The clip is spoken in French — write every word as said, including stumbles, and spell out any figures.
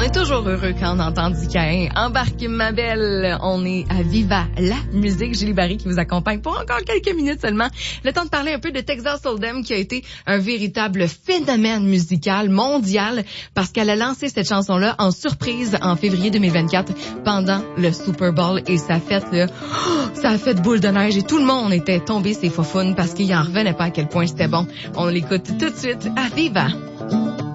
est toujours heureux quand on entend Dikain. Embarque ma belle, on est à Viva la musique. Julie Barry qui vous accompagne pour encore quelques minutes seulement. Le temps de parler un peu de Texas Hold'em qui a été un véritable phénomène musical mondial parce qu'elle a lancé cette chanson-là en surprise en février deux mille vingt-quatre pendant le Super Bowl et ça a fait là, oh, ça a fait boule de neige et tout le monde était tombé ses faufounes parce qu'il en revenait pas à quel point c'était bon. On l'écoute tout de suite à Viva.